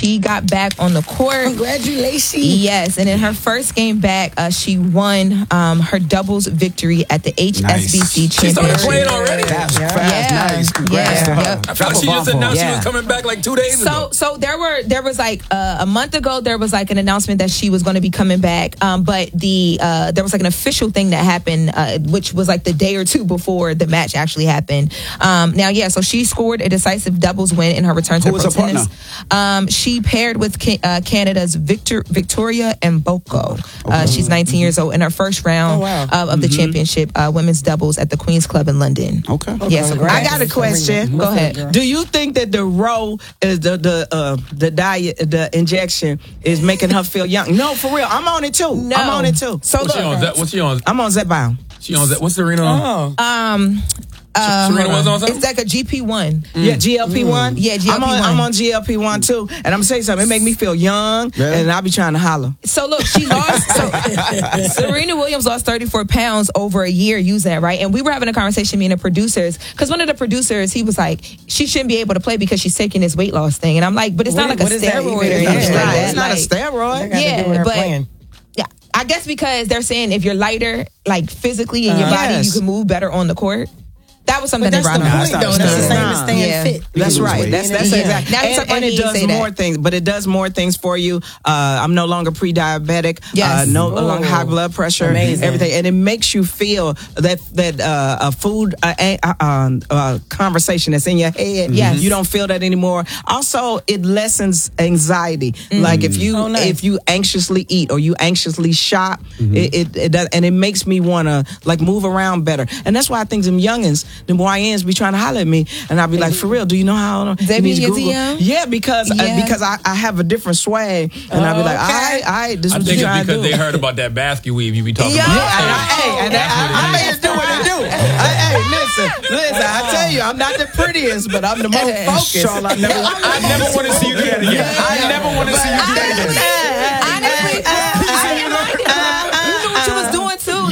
she got back on the court. Congratulations. Yes, and in her first game back, she won her doubles victory at the HSBC Championship. She started playing already? That's fast. Nice. Congrats to her. I thought she just announced she was coming back like 2 days ago. So there was like a month ago, there was like an announcement that she was going to be coming back, but there was like an official thing that happened, which was like the day or two before the match actually happened. So she scored a decisive doubles win in her return to pro tennis. She paired with Canada's Victoria Mboko. She's 19 years old in her first round of the championship women's doubles at the Queen's Club in London. Okay. Yes. I got a question. Go ahead. Do you think that the row is the diet, the injection is making her feel young? No, for real. I'm on it too. No. I'm on it too. So What's she on? I'm on Zepbound. She on that? What's Serena on? Serena was on something? It's like a GP1. Yeah, GLP-1. Yeah, GLP-1. I'm on GLP-1 too, and I'm gonna say something. It make me feel young, and I be trying to holler. So look, she lost. Serena Williams lost 34 pounds over a year using that, right? And we were having a conversation, me and the producers, because one of the producers, he was like, she shouldn't be able to play because she's taking this weight loss thing, and I'm like, but it's not like a steroid or anything like that. It's not a steroid. Yeah, but. Yeah, I guess because they're saying if you're lighter, like physically in your body, you can move better on the court. That was something that's that the point, though. That's the same as staying fit. That's right. That's exactly. And it does more things, but it does more things for you. I'm no longer pre-diabetic. Yes. No longer high blood pressure. Amazing. Everything, and it makes you feel that a food conversation that's in your head. Yes. You don't feel that anymore. Also, it lessens anxiety. Like if you anxiously eat or you anxiously shop, it does, and it makes me want to like move around better. And that's why I think them youngins. The YNs be trying to holler at me, and I'll be like, for real, do you know how? They be in your DM? Yeah, because I have a different swag, and I'll be like, all right, this is what you're trying to do. I think it's because they heard about that basket weave you be talking about. I made it do what it do. Hey, listen, I tell you, I'm not the prettiest, but I'm the most focused. Charlotte, I never want to see you do that again. I never want to see you do that again. You knew what you was doing too.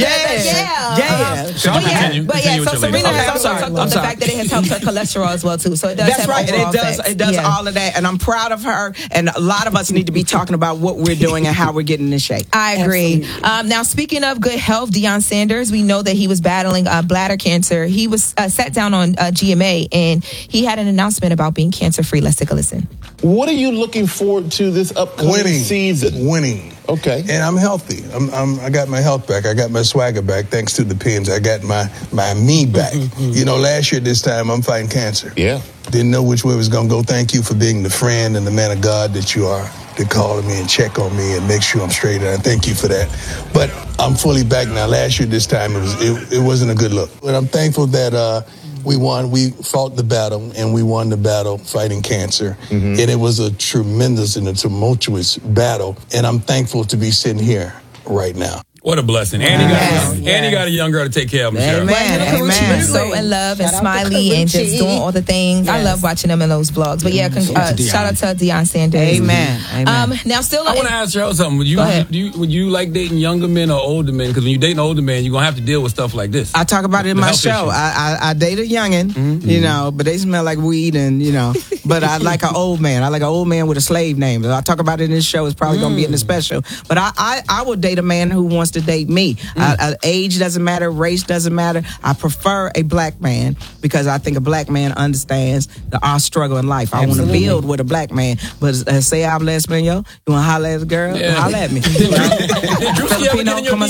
So Serena has also talked about the fact that it has helped her cholesterol as well too. So it does. That's right. It does all of that, and I'm proud of her. And a lot of us need to be talking about what we're doing and how we're getting in shape. I agree. Now, speaking of good health, Deion Sanders, we know that he was battling bladder cancer. He was sat down on GMA, and he had an announcement about being cancer-free. Let's take a listen. What are you looking forward to this upcoming season? Winning. Okay. And I'm healthy. I got my health back. I got my swagger back thanks to the pins. I got my me back. You know, last year this time I'm fighting cancer. Yeah. Didn't know which way it was going to go. Thank you for being the friend and the man of God that you are, to call me and check on me and make sure I'm straight. And I thank you for that. But I'm fully back now. Last year this time it wasn't a good look. But I'm thankful that we won. We fought the battle, and we won the battle fighting cancer. And it was a tremendous and a tumultuous battle. And I'm thankful to be sitting here right now. What a blessing. And he got a young girl to take care of him. Amen. So in love and smiley and just doing all the things. I love watching them in those vlogs. But shout out to Deion Sanders. Amen. Now still, I want to ask y'all something. Would you like dating younger men or older men? Because when you date an older man, you're gonna have to deal with stuff like this. I talk about it in my show. I date a youngin', you know, but they smell like weed, and you know. But I like an old man. I like an old man with a slave name. I talk about it in this show. It's probably gonna be in the special. But I would date a man who wants to date me. Age doesn't matter, race doesn't matter. I prefer a black man because I think a black man understands our struggle in life. I want to build with a black man. But say I'm lesbian, yo, you want to holler at a girl? Holler at me. Did Drewski ever get in your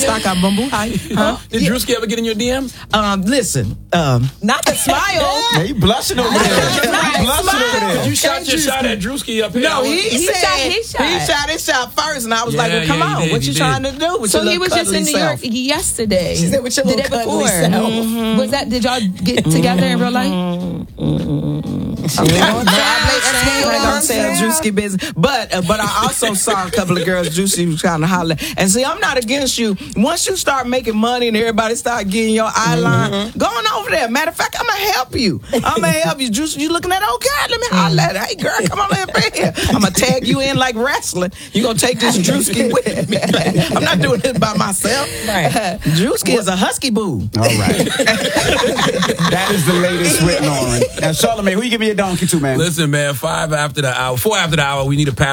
DMs? Did Drewski ever get in your DMs? Listen, not the smile. Yeah, you blushing over there. You shot your shot at Drewski up here. No, he shot his shot first, and I was like, well, come on, what you trying to do? So he was just in New York yesterday. She said with your little cuddly self. Was that? Did y'all get together in real life? Don't tell Drewski business. But I also saw a couple of girls Drewski was trying to holler. And see, I'm not against you. Once you start making money and everybody start getting your eye line, go on over there. Matter of fact, I'm gonna help you. Drewski, you looking at okay? Let me holler at her. Hey girl, come on over here. I'm gonna tag you in like wrestling. You gonna take this Drewski with me? I'm not doing this by myself. Right. Drewski is a husky boo. All right. That is the latest with Lauren. Now, Charlamagne, who you give me your donkey to, man? Listen, man, 4 after the hour, we need a pass.